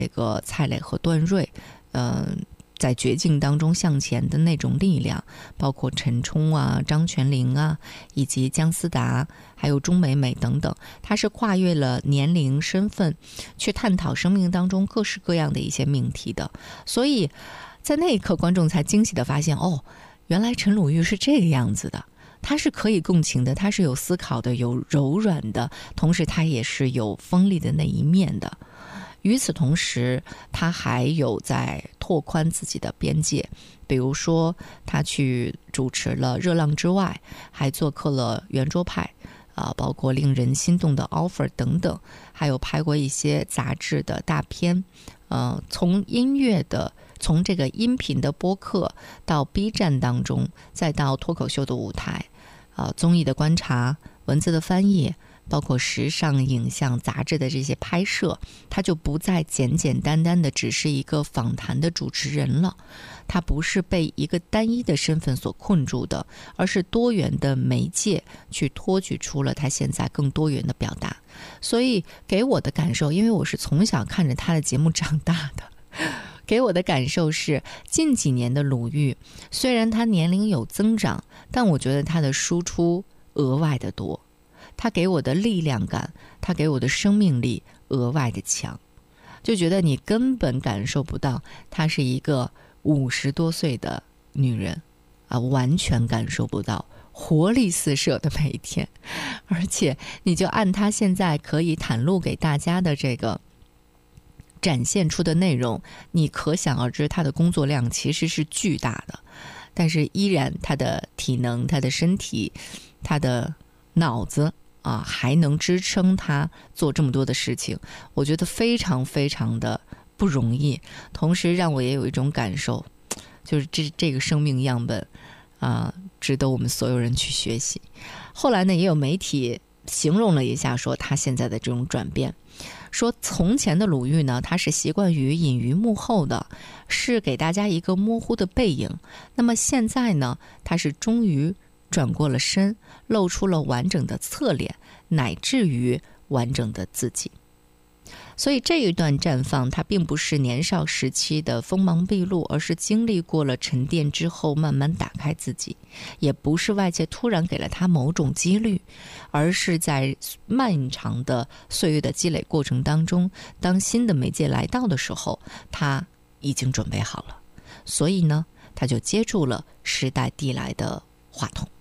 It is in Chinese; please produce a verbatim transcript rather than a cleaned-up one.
这个蔡磊和段瑞，嗯、呃。在绝境当中向前的那种力量，包括陈冲啊、张泉灵啊，以及姜思达，还有钟美美等等，他是跨越了年龄、身份，去探讨生命当中各式各样的一些命题的。所以在那一刻，观众才惊喜地发现，哦，原来陈鲁豫是这个样子的。他是可以共情的，他是有思考的，有柔软的，同时他也是有锋利的那一面的。与此同时，他还有在拓宽自己的边界，比如说他去主持了《热浪之外》，还做客了圆桌派啊、呃，包括令人心动的 offer 等等，还有拍过一些杂志的大片。呃，从音乐的，从这个音频的播客到 B 站当中，再到脱口秀的舞台，啊、呃，综艺的观察，文字的翻译。包括时尚影像杂志的这些拍摄，他就不再简简单单的只是一个访谈的主持人了，他不是被一个单一的身份所困住的，而是多元的媒介去托举出了他现在更多元的表达。所以给我的感受，因为我是从小看着他的节目长大的，给我的感受是近几年的鲁豫，虽然他年龄有增长，但我觉得他的输出额外的多，他给我的力量感，他给我的生命力额外的强，就觉得你根本感受不到她是一个五十多岁的女人啊，完全感受不到活力四射的每一天。而且你就按她现在可以袒露给大家的这个展现出的内容，你可想而知她的工作量其实是巨大的，但是依然她的体能、她的身体、她的脑子啊，还能支撑他做这么多的事情，我觉得非常非常的不容易。同时让我也有一种感受，就是这这个生命样本啊，值得我们所有人去学习。后来呢，也有媒体形容了一下，说他现在的这种转变，说从前的鲁豫呢，他是习惯于隐于幕后的，是给大家一个模糊的背影。那么现在呢，他是终于转过了身，露出了完整的侧脸，乃至于完整的自己。所以这一段绽放，它并不是年少时期的锋芒毕露，而是经历过了沉淀之后慢慢打开自己，也不是外界突然给了他某种几率，而是在漫长的岁月的积累过程当中，当新的媒介来到的时候，他已经准备好了。所以呢，他就接住了时代递来的话筒。